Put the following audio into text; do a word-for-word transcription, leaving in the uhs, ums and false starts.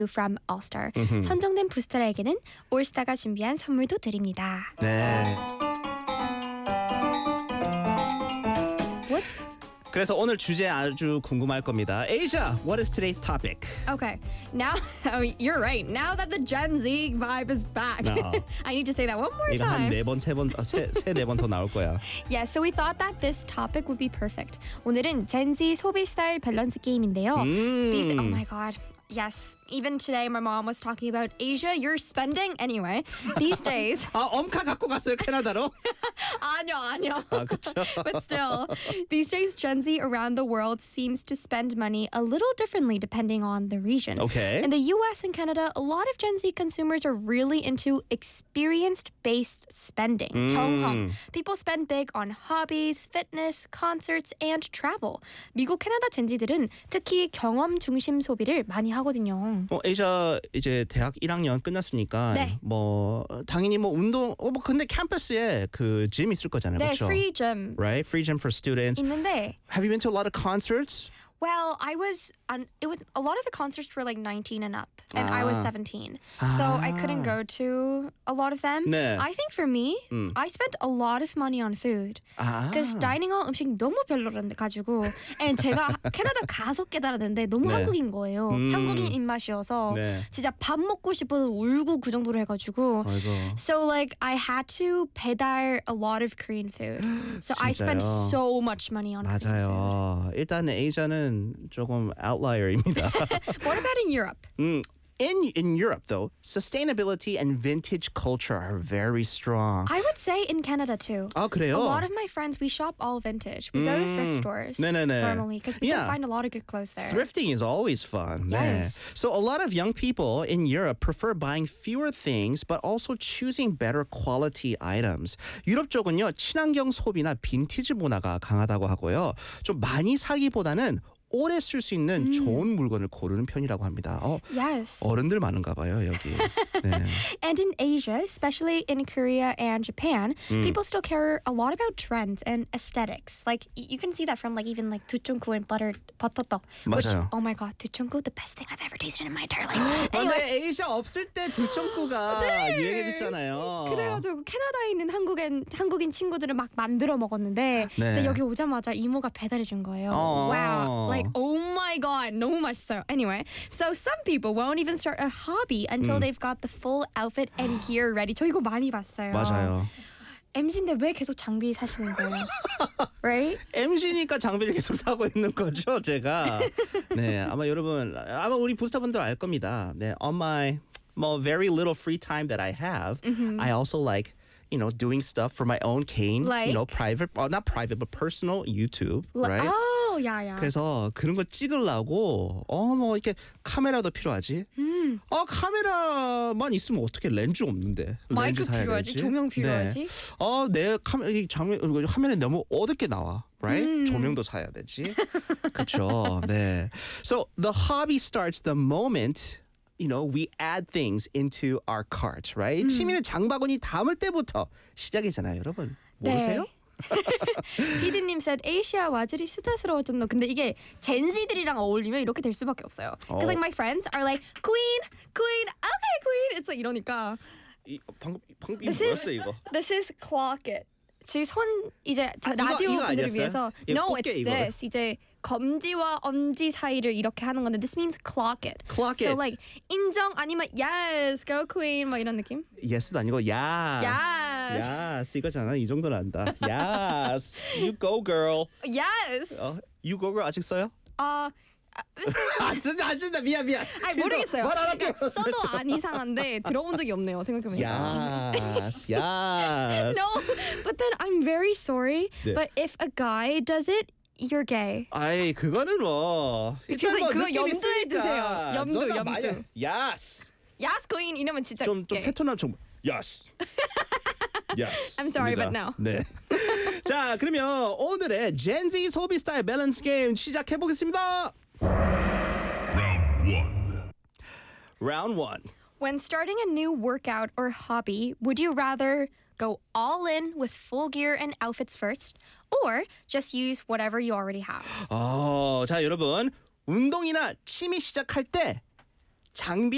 from All-Star. 음흠. 선정된 부스터에게는 올스타가 준비한 선물도 드립니다. 네. What's 그래서 오늘 주제 아주 궁금할 겁니다. Asia, what is today's topic? Okay, now oh, you're right. Now that the Gen Z vibe is back, No. I need to say that one more 이거 한 time. 네 번, 세 번, 세, 세, 네 번 더 나올 거야. Yeah, so we thought that this topic would be perfect. 오늘은 Gen Z 소비 스타일 밸런스 게임인데요. 음. These, oh my god. Yes, even today my mom was talking about Asia, you're spending anyway. These days. 아, 엄카 갖고 갔어요, 캐나다로? 아니요, 아니요. 아, 그렇죠. But still, these days Gen Z around the world seems to spend money a little differently depending on the region. Okay. In the U S and Canada, a lot of Gen Z consumers are really into experience-based spending. 음. 경험. People spend big on hobbies, fitness, concerts, and travel. 미국, 캐나다 젠지들은 특히 경험 중심 소비를 많이 하거든요. 어, 에이샤 이제 대학 일 학년 끝났으니까 네. 뭐 당연히 뭐 운동 어, 뭐 근데 캠퍼스에 그 짐 있을 거잖아요. 네, 그렇죠? free gym Right? Free gym for students. 있는데 Have you been to a lot of concerts? Well, I was on. It was a lot of the concerts were like nineteen and up, and I was Ah. seventeen, so I couldn't go to a lot of them. 네. I think for me, 음. I spent a lot of money on food 아. because dining hall 음식 너무 별로란데 가지고, and 제가 캐나다 가서 깨달았는데 너무 네. 한국인 거예요. 음. 한국인 입맛이어서 네. 진짜 밥 먹고 싶어서 울고 그 정도로 해가지고. 아이고. So like I had to 배달 a lot of Korean food. So I spent 진짜요? so much money on Korean food. 맞아요. 일단 에이샤는 조금 outlier입니다. What about in Europe? 음, in in Europe though, sustainability and vintage culture are very strong. I would say in Canada too. 아, 그래요? A lot of my friends, we shop all vintage. We go to thrift stores 네네네. normally because we Yeah. can find a lot of good clothes there. Thrifting is always fun. Yes. 네. So a lot of young people in Europe prefer buying fewer things but also choosing better quality items. 유럽 쪽은요, 친환경 소비나 빈티지 문화가 강하다고 하고요. 좀 많이 사기보다는 오래 쓸 수 있는 좋은 물건을 고르는 편이라고 합니다. 어, Yes. 어른들 많은가 봐요, 여기. 네. And in Asia, especially in Korea and Japan, people still care a lot about trends and aesthetics. Like y- you can see that from like even like 두쫑구 and buttered 버터떡. Which, 맞아요. oh my god, 두쫑구, the best thing I've ever tasted in my entire life. 근데 anyway, 에이샤 없을 때 두청구가 유행해졌잖아요. 그래가지고 캐나다에 있는 한국인 한국인 친구들은 막 만들어 먹었는데 네. 이제 여기 오자마자 이모가 배달해 준 거예요. 어. Wow, like oh my god, 너무 맛있어요. Anyway, so some people won't even start a hobby until they've got the full outfit and gear ready. 저 이거 많이 봤어요. 맞아요. 엠지인데 왜 계속 장비 사시는 거예요? Right? 엠시니까 장비를 계속 사고 있는 거죠, 제가. 네, 아마 여러분, 아마 우리 부스터분들 알 겁니다. 네, on my more very little free time that I have, I also like, you know, doing stuff for my own cane, you know, Like? private, well, not private, but personal YouTube, Like- right? Oh, yeah, yeah. 그래서 그런 거 찍으려고 어 뭐 이렇게 카메라도 필요하지. 어 카메라만 있으면 어떻게 렌즈 없는데 마이크 렌즈 사야 필요하지, 되지? 조명 필요하지. 어내 카메라 이 장면 화면에 너무 어둡게 나와. Right? 조명도 사야 되지. 그렇죠. 네. So the hobby starts the moment you know, we add things into our cart, right? 취미는 장바구니 담을 때부터 시작이잖아요, 여러분. 모르세요? 피디님 said 에이시아 와즈리 스타스러워졌노. 근데 이게 젠지들이랑 어울리면 이렇게 될 수밖에 없어요. Because like my friends are like queen, queen, okay queen. It's like 이러니까. 이, 방금 방금 This 이거 is 뭐였어 이거? this is clock it. 지금 손 이제 자, 아, 이거- 라디오 이거 분들을 아니었어요? 위해서 이거 no 꽃게 it's 이거를. this 이제 검지와 엄지 사이를 이렇게 하는 건데 this means clock it. Clock so it. like 인정 아니면 yes go queen 뭐 이런 느낌. Yes도 아니고 yes. Yes. Yes 이거잖아. 이 정도는 안다. Yes. You go girl. yes. 어, you go girl 아직 써요? 어 안 쓴다 안 쓴다 미안 미안. 아니 취소. 모르겠어요. 말 안 할게요. 그러니까 써도 안 이상한데 들어본 적이 없네요. 생각해보니까. Yes. Yes. No, but then I'm very sorry. 네. But if a guy does it, you're gay. 아이 그거는 뭐. 그래서 일단 뭐 그거 느낌 염두에 있으니까. 두세요. 염두, 너나 염두. 많이- Yes. Yes, queen 이러면 진짜 좀 좀 gay. 패턴남 좀. Yes. Yes. I'm sorry, 입니다. but no. 네. 자, 그러면 오늘의 Gen Z 소비 스타일 밸런스 게임 시작해 보겠습니다. Round one. Round one. When starting a new workout or hobby, would you rather go all in with full gear and outfits first, or just use whatever you already have? 어, 자, 여러분. 운동이나 취미 시작할 때 장비